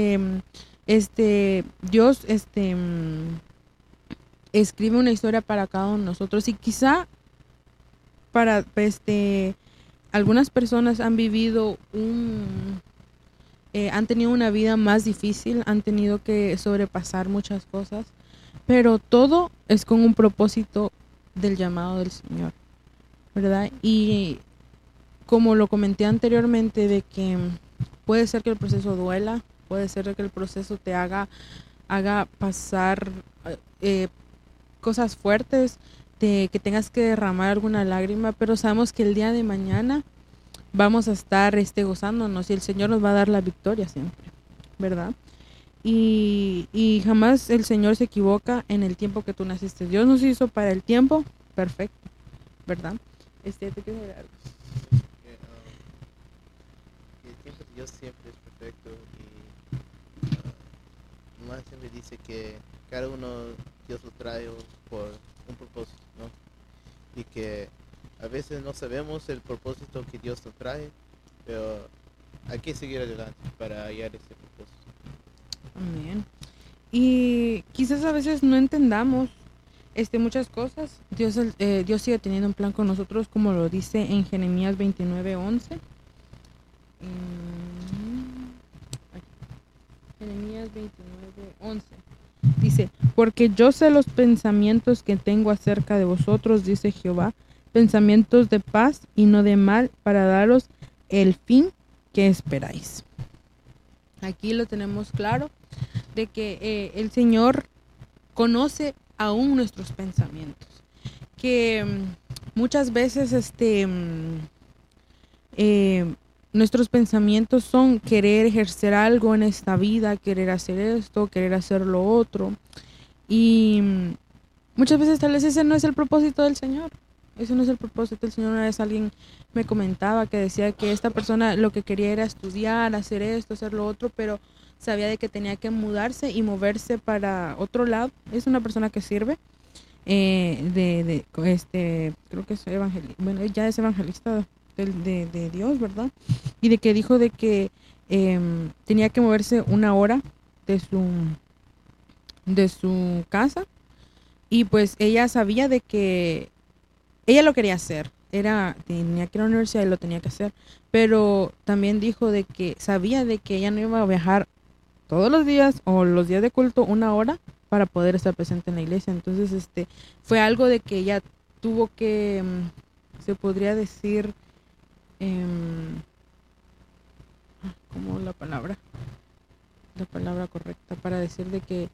A: Dios escribe una historia para cada uno de nosotros, y quizá para algunas personas han vivido han tenido una vida más difícil, han tenido que sobrepasar muchas cosas, pero todo es con un propósito del llamado del Señor, ¿verdad? Y como lo comenté anteriormente, de que puede ser que el proceso duela, puede ser que el proceso te haga pasar cosas fuertes, de que tengas que derramar alguna lágrima, pero sabemos que el día de mañana vamos a estar gozándonos, y el Señor nos va a dar la victoria siempre, ¿verdad? Y jamás el Señor se equivoca en el tiempo que tú naciste. Dios nos hizo para el tiempo perfecto, ¿verdad? ¿Te quiero decir algo?
B: El tiempo de Dios siempre es perfecto, y más siempre dice que cada uno Dios lo trae por un propósito, ¿no? Y que a veces no sabemos el propósito que Dios nos trae, pero hay que seguir adelante para hallar ese propósito.
A: Amén. Y quizás a veces no entendamos muchas cosas. Dios sigue teniendo un plan con nosotros, como lo dice en Jeremías 29:11. Jeremías 29:11 dice: porque yo sé los pensamientos que tengo acerca de vosotros, dice Jehová, pensamientos de paz y no de mal, para daros el fin que esperáis. Aquí lo tenemos claro, de que el Señor conoce aún nuestros pensamientos, que muchas veces nuestros pensamientos son querer ejercer algo en esta vida, querer hacer esto, querer hacer lo otro, y muchas veces tal vez ese no es el propósito del Señor. Ese no es el propósito del Señor. Una vez alguien me comentaba que decía que esta persona lo que quería era estudiar, hacer esto, hacer lo otro, pero sabía de que tenía que mudarse y moverse para otro lado. Es una persona que sirve, creo que es evangelista, bueno, ya es evangelista de Dios, ¿verdad? Y de que dijo de que tenía que moverse 1 hora de su casa, y pues ella sabía de que ella lo quería hacer, tenía que ir a la universidad y lo tenía que hacer, pero también dijo de que sabía de que ella no iba a viajar todos los días o los días de culto 1 hora para poder estar presente en la iglesia. Entonces fue algo de que ella tuvo que, se podría decir, ¿cómo la palabra correcta para decir de que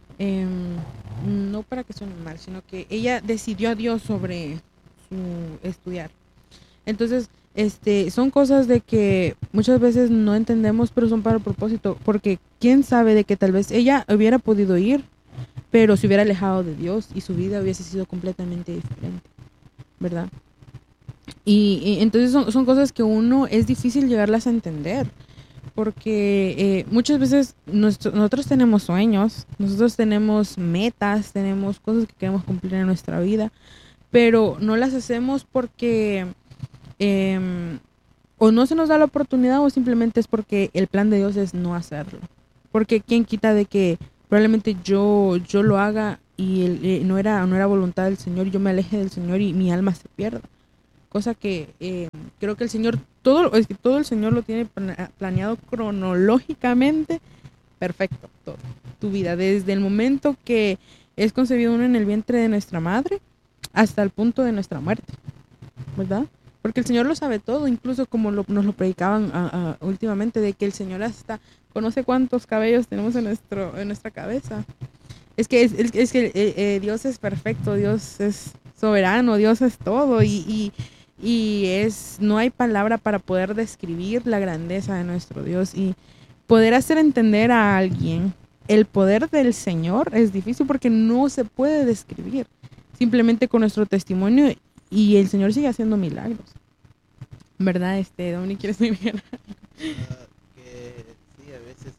A: no para que suene mal, sino que ella decidió a Dios sobre su estudiar? Entonces son cosas de que muchas veces no entendemos, pero son para el propósito, porque quién sabe de que tal vez ella hubiera podido ir, pero se hubiera alejado de Dios y su vida hubiese sido completamente diferente, ¿verdad? Y entonces son cosas que uno es difícil llegarlas a entender, porque muchas veces nosotros tenemos sueños, nosotros tenemos metas, tenemos cosas que queremos cumplir en nuestra vida, pero no las hacemos porque o no se nos da la oportunidad o simplemente es porque el plan de Dios es no hacerlo. Porque quién quita de que probablemente yo lo haga y no era voluntad del Señor, yo me aleje del Señor y mi alma se pierda. Cosa que creo que el Señor, todo el Señor lo tiene planeado cronológicamente perfecto, todo, tu vida, desde el momento que es concebido uno en el vientre de nuestra madre hasta el punto de nuestra muerte, ¿verdad? Porque el Señor lo sabe todo, incluso como nos lo predicaban últimamente, de que el Señor hasta conoce cuántos cabellos tenemos en nuestra cabeza. Es que Dios es perfecto, Dios es soberano, Dios es todo y no hay palabra para poder describir la grandeza de nuestro Dios y poder hacer entender a alguien el poder del Señor es difícil porque no se puede describir simplemente con nuestro testimonio y el Señor sigue haciendo milagros. ¿Verdad, Dominic? ¿Quieres decir?
B: Que sí, a veces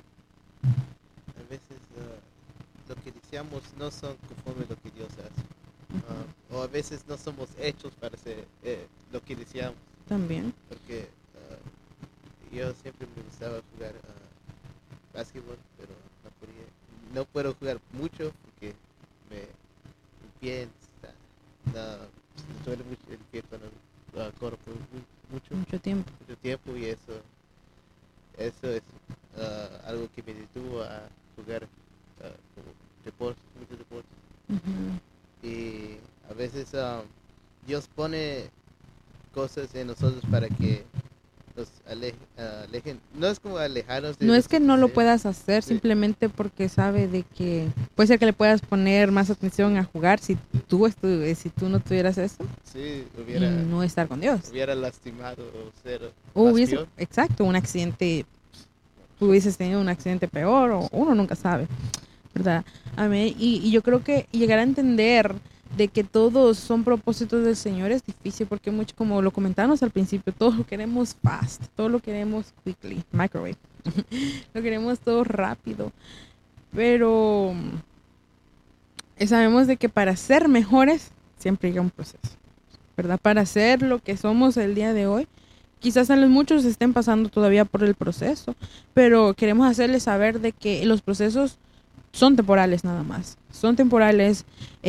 B: lo que deseamos no son conforme a lo que Dios hace. O a veces no somos hechos para hacer lo que deseamos.
A: También.
B: Porque yo siempre me gustaba jugar básquetbol, pero no puedo jugar mucho porque mi pie me duele mucho el pie cuando corro por mucho tiempo y eso es algo que me detuvo a jugar muchos deportes. Uh-huh. Y a veces Dios pone cosas en nosotros para que nos alejen. No es como alejarnos de...
A: No es que no lo puedas hacer, sí. Simplemente porque sabe de que puede ser que le puedas poner más atención a jugar si tú no tuvieras eso.
B: Sí,
A: y no estar con Dios.
B: Hubiera lastimado
A: exacto, un accidente. Tú hubieses tenido un accidente peor o uno nunca sabe, ¿verdad? Amén. Y yo creo que llegar a entender de que todos son propósitos del Señor es difícil porque mucho, como lo comentábamos al principio, todo lo queremos fast, todo lo queremos quickly, microwave, lo queremos todo rápido, pero sabemos de que para ser mejores siempre llega un proceso, ¿verdad? Para ser lo que somos el día de hoy, quizás a los muchos estén pasando todavía por el proceso, pero queremos hacerles saber de que los procesos son temporales nada más, son temporales,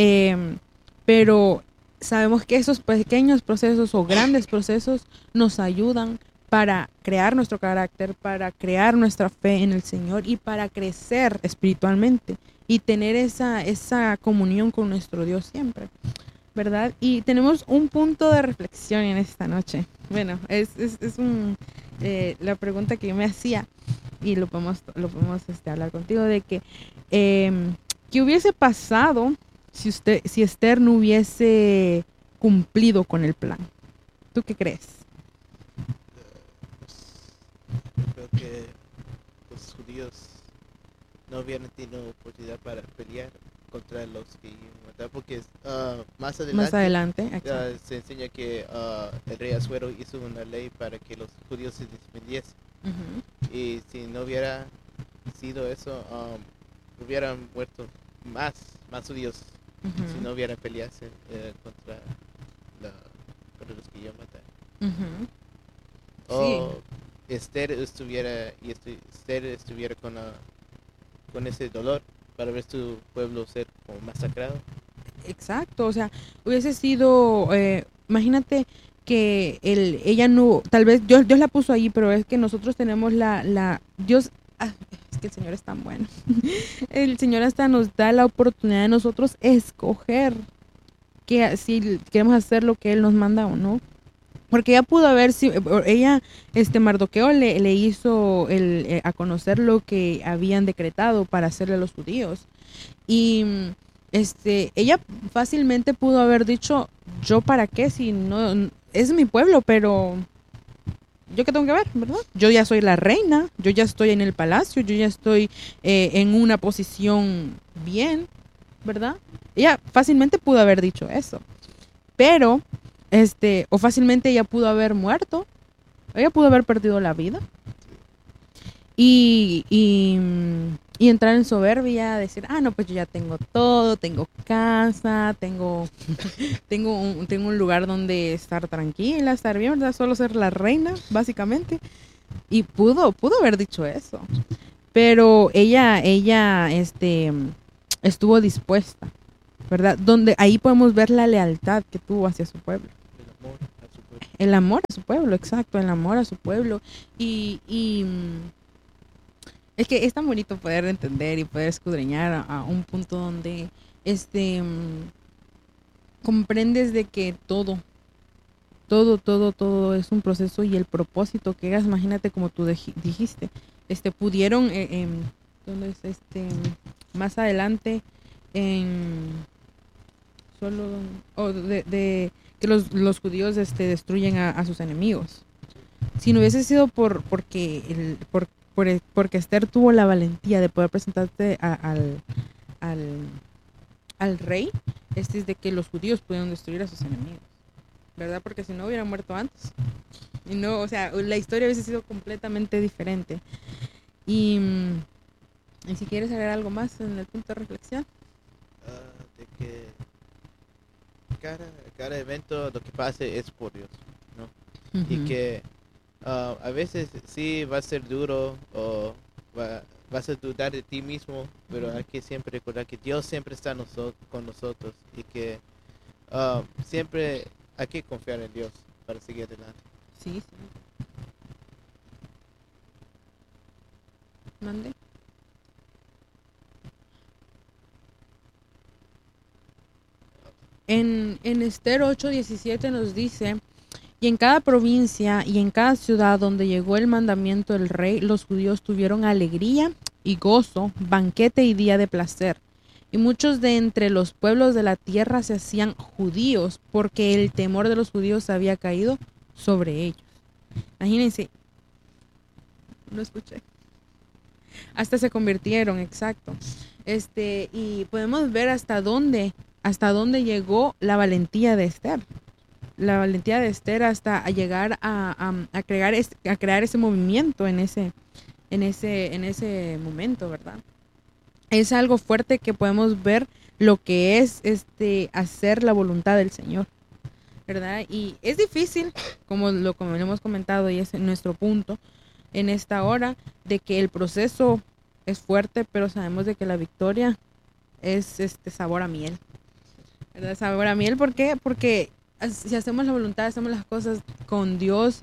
A: pero sabemos que esos pequeños procesos o grandes procesos nos ayudan para crear nuestro carácter, para crear nuestra fe en el Señor y para crecer espiritualmente y tener esa comunión con nuestro Dios siempre, ¿verdad? Y tenemos un punto de reflexión en esta noche. Bueno, es la pregunta que yo me hacía y lo podemos hablar contigo de que ¿qué hubiese pasado si Esther no hubiese cumplido con el plan? ¿Tú qué crees?
B: Creo que los judíos no hubieran tenido oportunidad para pelear contra los que iban a matar, porque más adelante se enseña que el rey Asuero hizo una ley para que los judíos se defendiesen. Uh-huh. Y si no hubiera sido eso, hubieran muerto más judíos. Uh-huh. Si no hubieran peleado contra los que iban a matar. Uh-huh. O sí. Esther estuviera con ese dolor para ver su pueblo ser como masacrado.
A: Exacto, o sea, hubiese sido, imagínate que ella no, tal vez Dios la puso ahí, pero es que nosotros tenemos Dios, es que el Señor es tan bueno. El Señor hasta nos da la oportunidad de nosotros escoger si queremos hacer lo que Él nos manda o no. Porque ella pudo haber, Mardoqueo le hizo a conocer lo que habían decretado para hacerle a los judíos. Y ella fácilmente pudo haber dicho, ¿yo para qué? Si no, es mi pueblo, pero ¿yo qué tengo que ver, verdad? Yo ya soy la reina, yo ya estoy en el palacio, yo ya estoy en una posición bien, ¿verdad? Ella fácilmente pudo haber dicho eso. Pero o fácilmente ella pudo haber muerto, ella pudo haber perdido la vida y y entrar en soberbia, decir, no, pues yo ya tengo todo, tengo casa, tengo, tengo un lugar donde estar tranquila, estar bien, ¿verdad? Solo ser la reina, básicamente. Y pudo haber dicho eso. Pero ella, estuvo dispuesta, ¿verdad? Donde ahí podemos ver la lealtad que tuvo hacia su pueblo. El amor a su pueblo, exacto, el amor a su pueblo. Y es que es tan bonito poder entender y poder escudriñar a un punto donde comprendes de que todo es un proceso y el propósito que hagas, imagínate como tú dijiste, pudieron, ¿dónde es más adelante, en solo, de que los judíos destruyen a sus enemigos? Si no hubiese sido porque Esther tuvo la valentía de poder presentarse al rey, es de que los judíos pudieron destruir a sus enemigos, ¿verdad? Porque si no hubieran muerto antes. Y no, o sea, la historia hubiese sido completamente diferente. Y si quieres agregar algo más en el punto de reflexión.
B: De que cada evento lo que pase es por Dios, ¿no? Uh-huh. Y que a veces sí va a ser duro o vas a dudar de ti mismo, pero hay que siempre recordar que Dios siempre está con nosotros y que siempre hay que confiar en Dios para seguir adelante.
A: Sí. ¿Mande? En Esther 8:17 nos dice: y en cada provincia y en cada ciudad donde llegó el mandamiento del rey, los judíos tuvieron alegría y gozo, banquete y día de placer. Y muchos de entre los pueblos de la tierra se hacían judíos, porque el temor de los judíos había caído sobre ellos. Imagínense. No escuché. Hasta se convirtieron, exacto. Y podemos ver hasta dónde llegó la valentía de Esther. La valentía de Esther hasta llegar a crear ese movimiento en ese momento, ¿verdad? Es algo fuerte que podemos ver lo que es hacer la voluntad del Señor, ¿verdad? Y es difícil, como lo hemos comentado, y es nuestro punto en esta hora, de que el proceso es fuerte, pero sabemos de que la victoria es sabor a miel, ¿verdad? Sabor a miel, ¿por qué? Porque si hacemos la voluntad, hacemos las cosas con Dios,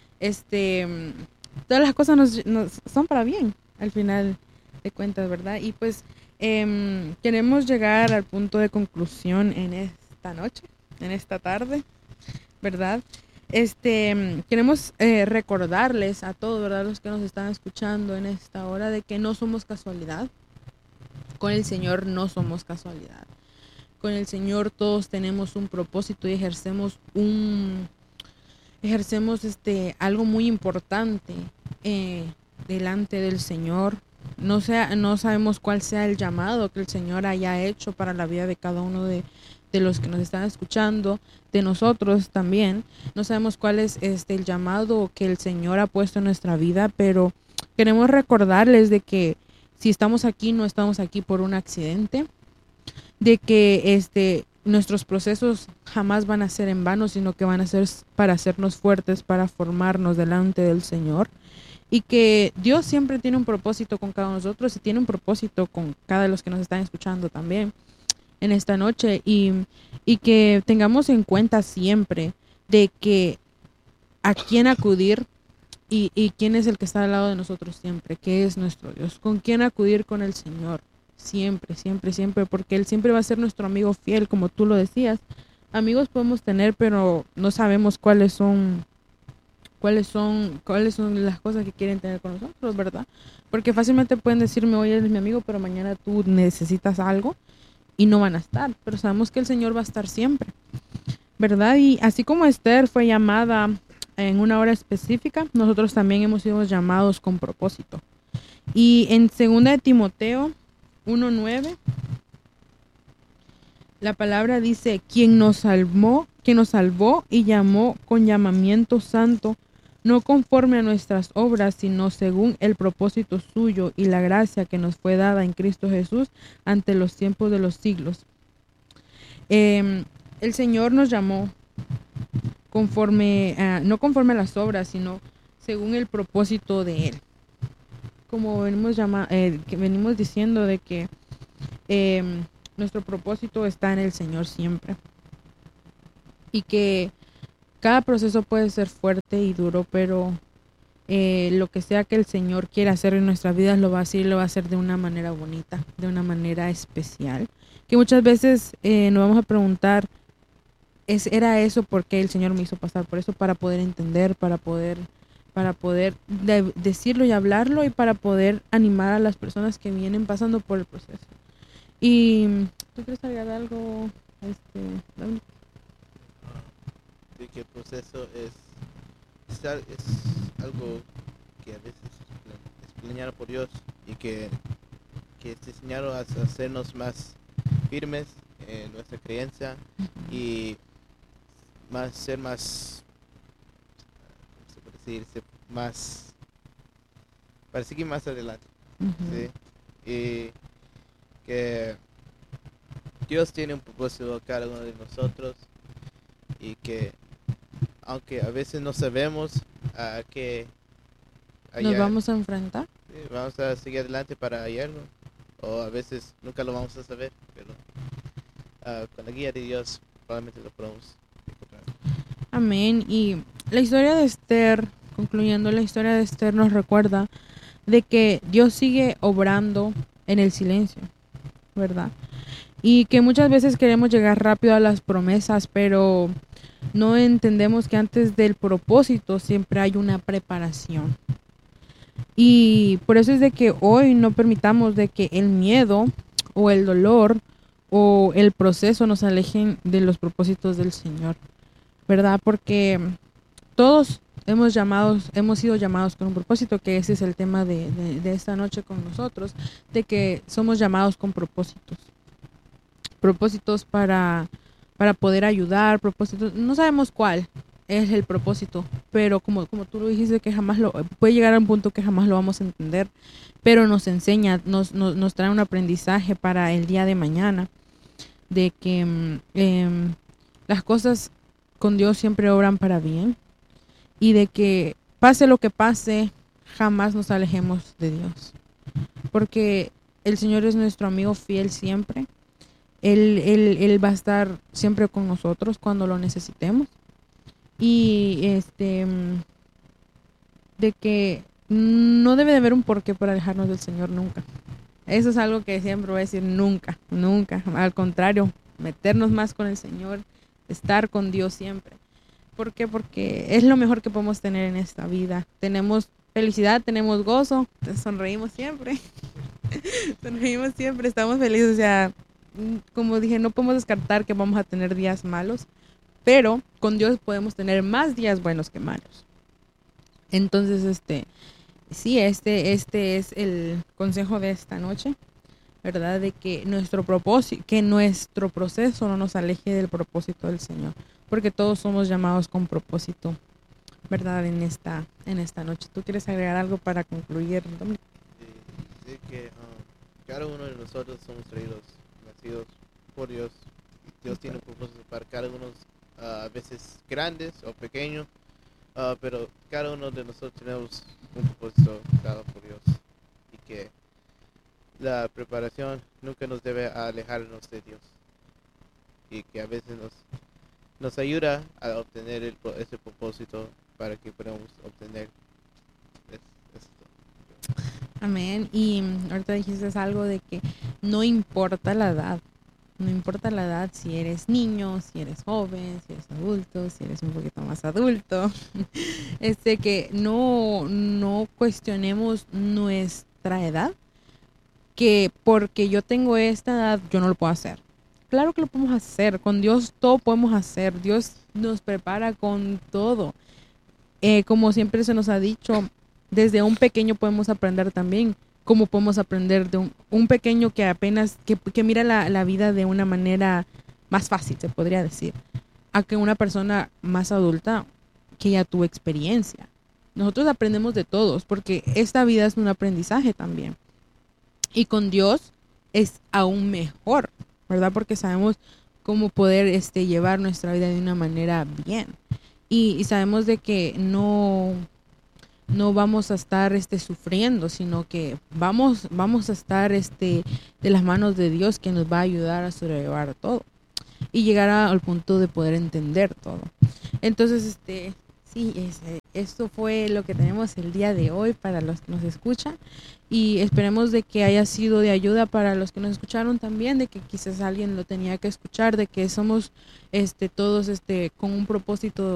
A: todas las cosas nos son para bien, al final de cuentas, ¿verdad? Y pues queremos llegar al punto de conclusión en esta noche, en esta tarde, ¿verdad? Queremos recordarles a todos, ¿verdad?, los que nos están escuchando en esta hora, de que no somos casualidad. Con el Señor no somos casualidad. Con el Señor todos tenemos un propósito y ejercemos algo muy importante delante del Señor. No sabemos cuál sea el llamado que el Señor haya hecho para la vida de cada uno de los que nos están escuchando, de nosotros también. No sabemos cuál es el llamado que el Señor ha puesto en nuestra vida, pero queremos recordarles de que si estamos aquí, no estamos aquí por un accidente, de que nuestros procesos jamás van a ser en vano, sino que van a ser para hacernos fuertes, para formarnos delante del Señor, y que Dios siempre tiene un propósito con cada uno de nosotros y tiene un propósito con cada de los que nos están escuchando también en esta noche, y que tengamos en cuenta siempre de que a quién acudir y quién es el que está al lado de nosotros siempre, que es nuestro Dios, con quién acudir, con el Señor. Siempre, siempre, siempre, porque Él siempre va a ser nuestro amigo fiel, como tú lo decías. Amigos podemos tener, pero no sabemos cuáles son las cosas que quieren tener con nosotros, ¿verdad? Porque fácilmente pueden decirme, hoy eres mi amigo, pero mañana tú necesitas algo y no van a estar. Pero sabemos que el Señor va a estar siempre, ¿verdad? Y así como Esther fue llamada en una hora específica, nosotros también hemos sido llamados con propósito. Y en 2 de Timoteo 1:9, la palabra dice: quien nos salvó y llamó con llamamiento santo, no conforme a nuestras obras, sino según el propósito suyo y la gracia que nos fue dada en Cristo Jesús ante los tiempos de los siglos. El Señor nos llamó no conforme a las obras, sino según el propósito de Él. Como que venimos diciendo de que nuestro propósito está en el Señor siempre. Y que cada proceso puede ser fuerte y duro, pero lo que sea que el Señor quiera hacer en nuestras vidas lo va a hacer y lo va a hacer de una manera bonita, de una manera especial. Que muchas veces nos vamos a preguntar, ¿era eso porque el Señor me hizo pasar por eso? Para poder entender, para poder decirlo y hablarlo, y para poder animar a las personas que vienen pasando por el proceso. ¿Y tú quieres agregar algo, David?
B: De que el proceso es algo que a veces es planeado por Dios, y que es diseñado a hacernos más firmes en nuestra creencia y ser más, ¿cómo se puede decir? Para seguir más adelante. ¿Sí? Y que Dios tiene un propósito a cada uno de nosotros, y que aunque a veces no sabemos a qué
A: nos vamos a enfrentar,
B: vamos a seguir adelante para hallarlo, o a veces nunca lo vamos a saber, pero con la guía de Dios probablemente lo podemos encontrar.
A: Amén. Y la historia de Esther, concluyendo, la historia de Esther nos recuerda de que Dios sigue obrando en el silencio, ¿verdad? Y que muchas veces queremos llegar rápido a las promesas, pero no entendemos que antes del propósito siempre hay una preparación. Y por eso es de que hoy no permitamos de que el miedo o el dolor o el proceso nos alejen de los propósitos del Señor, ¿verdad? Porque todos hemos sido llamados con un propósito, que ese es el tema de esta noche con nosotros, de que somos llamados con propósitos para poder ayudar, propósitos, no sabemos cuál es el propósito, pero como tú lo dijiste, que puede llegar a un punto que jamás lo vamos a entender, pero nos enseña, nos trae un aprendizaje para el día de mañana, de que las cosas con Dios siempre obran para bien, y de que pase lo que pase, jamás nos alejemos de Dios, porque el Señor es nuestro amigo fiel siempre. Él va a estar siempre con nosotros cuando lo necesitemos. Y de que no debe de haber un porqué para alejarnos del Señor nunca. Eso es algo que siempre voy a decir, nunca. Al contrario, meternos más con el Señor, estar con Dios siempre. ¿Por qué? Porque es lo mejor que podemos tener en esta vida. Tenemos felicidad, tenemos gozo, sonreímos siempre. Sonreímos siempre, estamos felices. O sea, como dije, no podemos descartar que vamos a tener días malos, pero con Dios podemos tener más días buenos que malos. Entonces, sí, este es el consejo de esta noche, ¿verdad? De que nuestro proceso no nos aleje del propósito del Señor, porque todos somos llamados con propósito, ¿verdad? En esta noche. ¿Tú quieres agregar algo para concluir, Dominic?
B: Sí, que cada uno de nosotros somos nacidos por Dios. Dios tiene un propósito para cada uno, a veces grandes o pequeños, pero cada uno de nosotros tenemos un propósito dado por Dios, y que la preparación nunca nos debe alejarnos de Dios, y que a veces nos ayuda a obtener ese propósito para que podamos obtener esto.
A: Amén. Y ahorita dijiste algo de que no importa la edad. No importa la edad, si eres niño, si eres joven, si eres adulto, si eres un poquito más adulto. Que no cuestionemos nuestra edad, que porque yo tengo esta edad, yo no lo puedo hacer. Claro que lo podemos hacer. Con Dios todo podemos hacer. Dios nos prepara con todo. Como siempre se nos ha dicho, desde un pequeño podemos aprender también. Como podemos aprender de un pequeño que apenas, que mira la vida de una manera más fácil, se podría decir, a que una persona más adulta que ya tuvo experiencia. Nosotros aprendemos de todos, porque esta vida es un aprendizaje también. Y con Dios es aún mejor, ¿verdad? Porque sabemos cómo poder llevar nuestra vida de una manera bien. Y sabemos de que no vamos a estar sufriendo, sino que vamos a estar de las manos de Dios, que nos va a ayudar a sobrellevar todo y llegar al punto de poder entender todo. Entonces, sí, esto fue lo que tenemos el día de hoy para los que nos escuchan, y esperemos de que haya sido de ayuda para los que nos escucharon también, de que quizás alguien lo tenía que escuchar, de que somos todos con un propósito